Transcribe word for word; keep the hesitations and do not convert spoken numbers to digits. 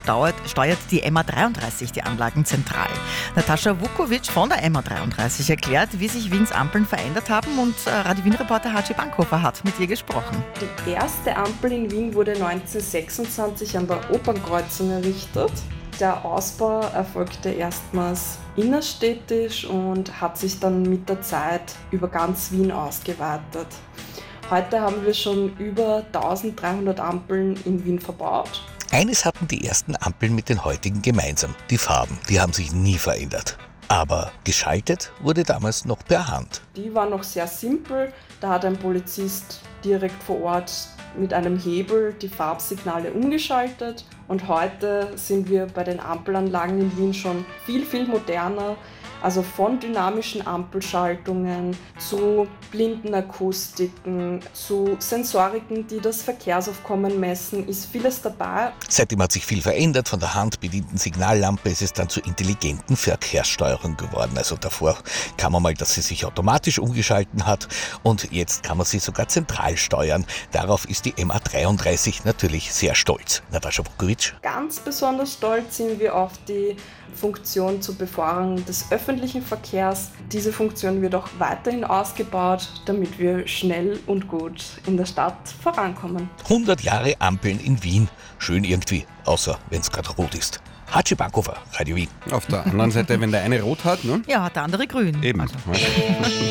dauert, steuert die M A dreiunddreißig die Anlagen zentral. Natascha Vukovic von der M A dreiunddreißig erklärt, wie sich Wiens Ampeln verändert haben, und äh, Radio Wien-Reporter Haji Bankhofer hat mit ihr gesprochen. Die erste Ampel in Wien wurde neunzehnhundertsechsundzwanzig an der Opernkreuzung errichtet. Der Ausbau erfolgte erstmals innerstädtisch und hat sich dann mit der Zeit über ganz Wien ausgeweitet. Heute haben wir schon über eintausenddreihundert Ampeln in Wien verbaut. Eines hatten die ersten Ampeln mit den heutigen gemeinsam: die Farben. Die haben sich nie verändert. Aber geschaltet wurde damals noch per Hand. Die war noch sehr simpel. Da hat ein Polizist direkt vor Ort mit einem Hebel die Farbsignale umgeschaltet. Und heute sind wir bei den Ampelanlagen in Wien schon viel, viel moderner. Also von dynamischen Ampelschaltungen zu Blindenakustiken, zu Sensoriken, die das Verkehrsaufkommen messen, ist vieles dabei. Seitdem hat sich viel verändert. Von der handbedienten Signallampe ist es dann zur intelligenten Verkehrssteuerung geworden. Also davor kam man mal, dass sie sich automatisch umgeschalten hat, und jetzt kann man sie sogar zentral steuern. Darauf ist die M A dreiunddreißig natürlich sehr stolz. Natascha Vukovic. Ganz besonders stolz sind wir auf die Funktion zur Beförderung des öffentlichen Verkehrs. Diese Funktion wird auch weiterhin ausgebaut, damit wir schnell und gut in der Stadt vorankommen. hundert Jahre Ampeln in Wien. Schön irgendwie, außer wenn es gerade rot ist. Haji Bankhofer, Radio Wien. Auf der anderen Seite, wenn der eine rot hat, ne? Ja, hat der andere grün. Eben. Also.